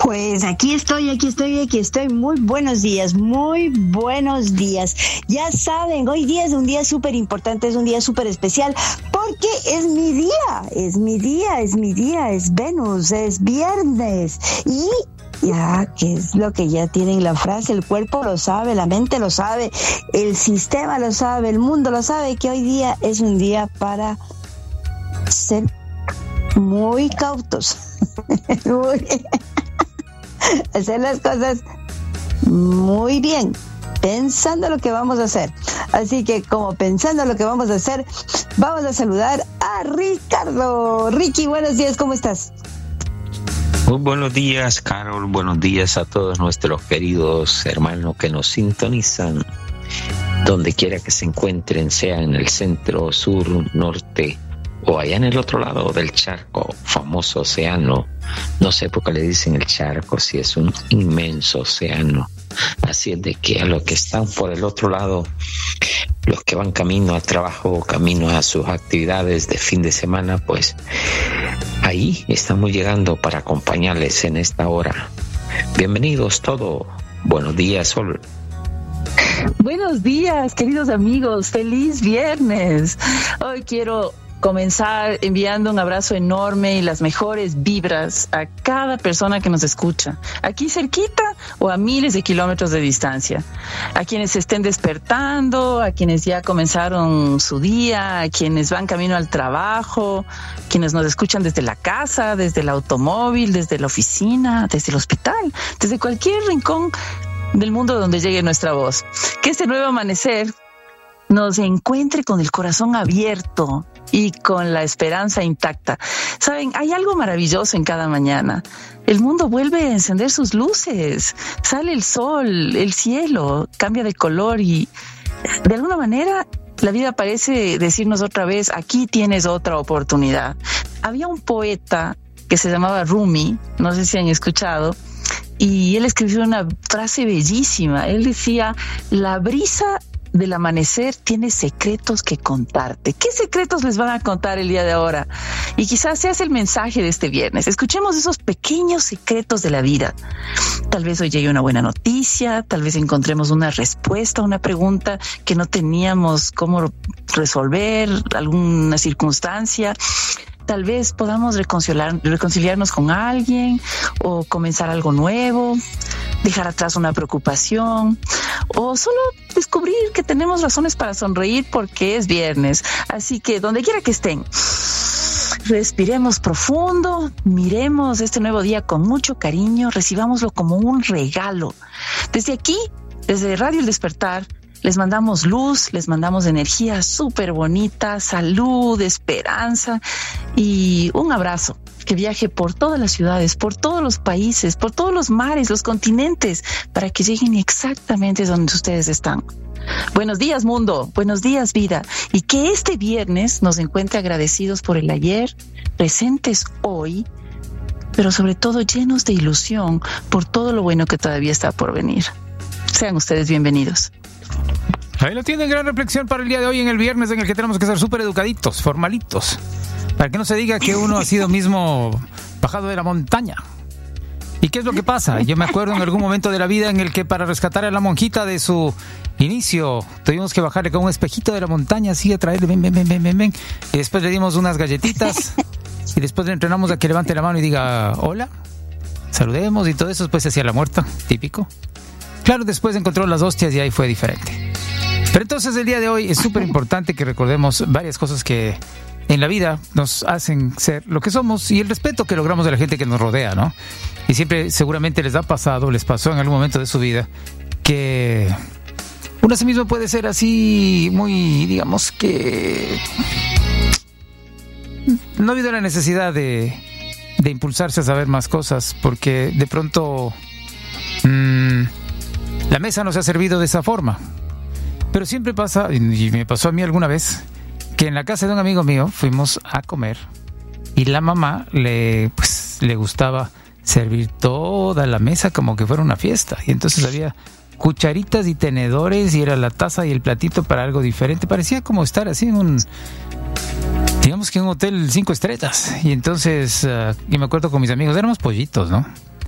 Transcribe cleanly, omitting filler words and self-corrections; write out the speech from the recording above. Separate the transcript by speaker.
Speaker 1: Pues aquí estoy. Muy buenos días. Ya saben, hoy día es un día súper importante, es un día súper especial, porque es mi día, es Venus, es viernes. Y ya, que es lo que ya tienen la frase, el cuerpo lo sabe, la mente lo sabe, el sistema lo sabe, el mundo lo sabe, que hoy día es un día para ser muy cautos. Hacer las cosas muy bien, pensando lo que vamos a hacer. Así que, como pensando lo que vamos a hacer, vamos a saludar a Ricardo. Ricky, buenos días, ¿cómo estás?
Speaker 2: Muy buenos días, Carol. Buenos días a todos nuestros queridos hermanos que nos sintonizan, donde quiera que se encuentren, sea en el centro, sur, norte o allá en el otro lado del charco, famoso océano. No sé por qué le dicen el charco, si es un inmenso océano. Así es de que a los que están por el otro lado, los que van camino al trabajo, camino a sus actividades de fin de semana, pues ahí estamos llegando para acompañarles en esta hora. Bienvenidos todos. Buenos días, Sol.
Speaker 3: Buenos días, queridos amigos. Feliz viernes. Hoy quiero comenzar enviando un abrazo enorme y las mejores vibras a cada persona que nos escucha, aquí cerquita o a miles de kilómetros de distancia, a quienes se estén despertando, a quienes ya comenzaron su día, a quienes van camino al trabajo, quienes nos escuchan desde la casa, desde el automóvil, desde la oficina, desde el hospital, desde cualquier rincón del mundo donde llegue nuestra voz. Que este nuevo amanecer nos encuentre con el corazón abierto y con la esperanza intacta. Saben, hay algo maravilloso en cada mañana. El mundo vuelve a encender sus luces, sale el sol, el cielo cambia de color y de alguna manera la vida parece decirnos otra vez, aquí tienes otra oportunidad. Había un poeta que se llamaba Rumi, no sé si han escuchado, y él escribió una frase bellísima. Él decía, la brisa del amanecer tiene secretos que contarte. ¿Qué secretos les van a contar el día de ahora? Y quizás sea el mensaje de este viernes. Escuchemos esos pequeños secretos de la vida. Tal vez hoy llegue una buena noticia, tal vez encontremos una respuesta a una pregunta que no teníamos cómo resolver, alguna circunstancia. Tal vez podamos reconciliarnos con alguien o comenzar algo nuevo, dejar atrás una preocupación o solo descubrir que tenemos razones para sonreír porque es viernes. Así que donde quiera que estén, respiremos profundo, miremos este nuevo día con mucho cariño, recibámoslo como un regalo. Desde aquí, desde Radio El Despertar, les mandamos luz, les mandamos energía súper bonita, salud, esperanza y un abrazo que viaje por todas las ciudades, por todos los países, por todos los mares, los continentes, para que lleguen exactamente donde ustedes están. Buenos días, mundo. Buenos días, vida. Y que este viernes nos encuentre agradecidos por el ayer, presentes hoy, pero sobre todo llenos de ilusión por todo lo bueno que todavía está por venir. Sean ustedes bienvenidos.
Speaker 4: Ahí lo tienen, gran reflexión para el día de hoy, en el viernes en el que tenemos que ser súper educaditos, formalitos, para que no se diga que uno ha sido mismo bajado de la montaña. ¿Y qué es lo que pasa? Yo me acuerdo en algún momento de la vida en el que para rescatar a la monjita de su inicio tuvimos que bajarle con un espejito de la montaña, así a traerle, ven. Y después le dimos unas galletitas y después le entrenamos a que levante la mano y diga hola, saludemos y todo eso. Después se hacía la muerta, típico. Claro, después encontró las hostias y ahí fue diferente. Pero entonces el día de hoy es súper importante que recordemos varias cosas que en la vida nos hacen ser lo que somos y el respeto que logramos de la gente que nos rodea, ¿no? Y siempre seguramente les pasó en algún momento de su vida que uno a sí mismo puede ser así muy, digamos que no ha habido la necesidad de impulsarse a saber más cosas porque de pronto la mesa no se ha servido de esa forma. Pero siempre pasa, y me pasó a mí alguna vez, que en la casa de un amigo mío fuimos a comer y la mamá le gustaba servir toda la mesa como que fuera una fiesta. Y entonces había cucharitas y tenedores y era la taza y el platito para algo diferente. Parecía como estar así en un, digamos que en un hotel 5 estrellas. Y entonces, yo me acuerdo con mis amigos, éramos pollitos, ¿no?